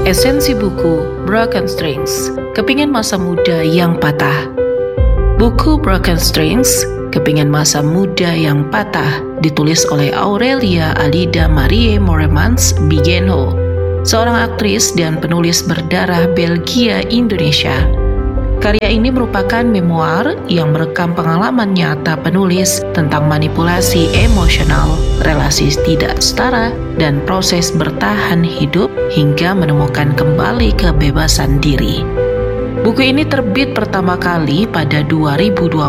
Esensi buku Broken Strings, Kepingan Masa Muda yang Patah. Buku Broken Strings, Kepingan Masa Muda yang Patah ditulis oleh Aurelia Alida Marie Moermans Bigenho, seorang aktris dan penulis berdarah Belgia Indonesia. Karya ini merupakan memoir yang merekam pengalaman nyata penulis tentang manipulasi emosional, relasi tidak setara, dan proses bertahan hidup hingga menemukan kembali kebebasan diri. Buku ini terbit pertama kali pada 2025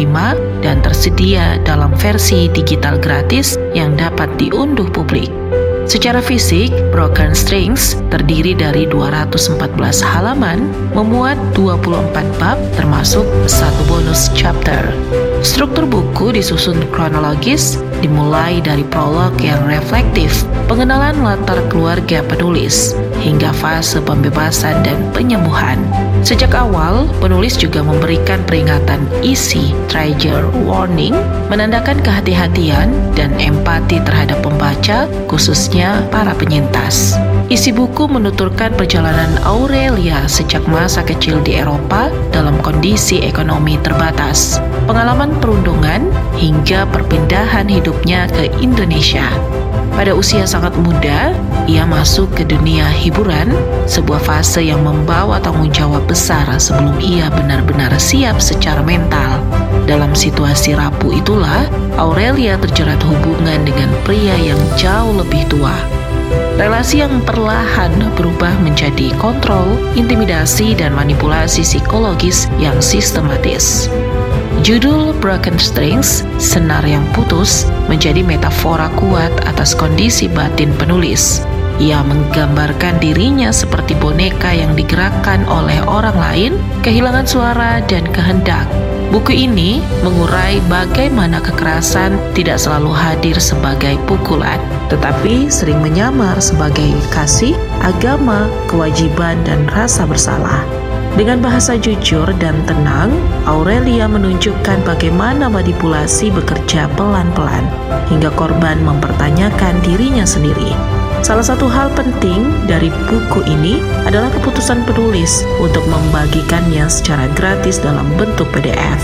dan tersedia dalam versi digital gratis yang dapat diunduh publik. Secara fisik, Broken Strings terdiri dari 214 halaman, memuat 24 bab termasuk satu bonus chapter. Struktur buku disusun kronologis, dimulai dari prolog yang reflektif, pengenalan latar keluarga penulis, hingga fase pembebasan dan penyembuhan. Sejak awal, penulis juga memberikan peringatan isi trigger warning, menandakan kehati-hatian dan empati terhadap pembaca, khususnya para penyintas. Isi buku menuturkan perjalanan Aurelia sejak masa kecil di Eropa dalam kondisi ekonomi terbatas, pengalaman perundungan, hingga perpindahan hidupnya ke Indonesia. Pada usia sangat muda, ia masuk ke dunia hiburan, sebuah fase yang membawa tanggung jawab besar sebelum ia benar-benar siap secara mental. Dalam situasi rapuh itulah, Aurelia terjerat hubungan dengan pria yang jauh lebih tua. Relasi yang perlahan berubah menjadi kontrol, intimidasi, dan manipulasi psikologis yang sistematis. Judul Broken Strings, Senar yang Putus, menjadi metafora kuat atas kondisi batin penulis. Ia menggambarkan dirinya seperti boneka yang digerakkan oleh orang lain, kehilangan suara dan kehendak. Buku ini mengurai bagaimana kekerasan tidak selalu hadir sebagai pukulan, tetapi sering menyamar sebagai kasih, agama, kewajiban, dan rasa bersalah. Dengan bahasa jujur dan tenang, Aurelia menunjukkan bagaimana manipulasi bekerja pelan-pelan, hingga korban mempertanyakan dirinya sendiri. Salah satu hal penting dari buku ini adalah keputusan penulis untuk membagikannya secara gratis dalam bentuk PDF.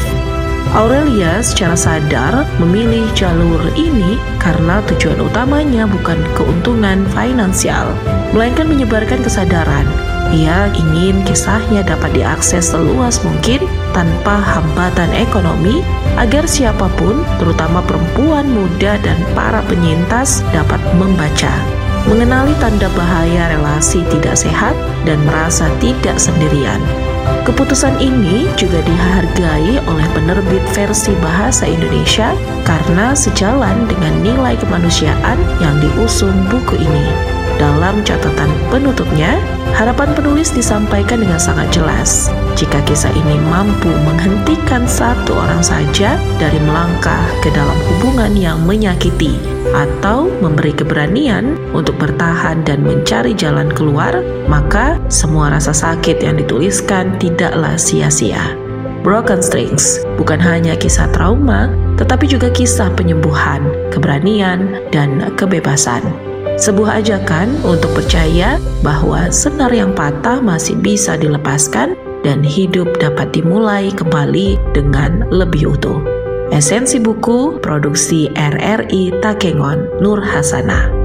Aurelia secara sadar memilih jalur ini karena tujuan utamanya bukan keuntungan finansial, melainkan menyebarkan kesadaran. Ia ingin kisahnya dapat diakses seluas mungkin tanpa hambatan ekonomi, agar siapapun, terutama perempuan muda dan para penyintas, dapat membaca, mengenali tanda bahaya relasi tidak sehat, dan merasa tidak sendirian. Keputusan ini juga dihargai oleh penerbit versi bahasa Indonesia karena sejalan dengan nilai kemanusiaan yang diusung buku ini. Dalam catatan penutupnya, harapan penulis disampaikan dengan sangat jelas. Jika kisah ini mampu menghentikan satu orang saja dari melangkah ke dalam hubungan yang menyakiti, atau memberi keberanian untuk bertahan dan mencari jalan keluar, maka semua rasa sakit yang dituliskan tidaklah sia-sia. Broken Strings bukan hanya kisah trauma, tetapi juga kisah penyembuhan, keberanian, dan kebebasan. Sebuah ajakan untuk percaya bahwa senar yang patah masih bisa dilepaskan dan hidup dapat dimulai kembali dengan lebih utuh. Esensi buku, produksi RRI Takengon, Nur Hasanah.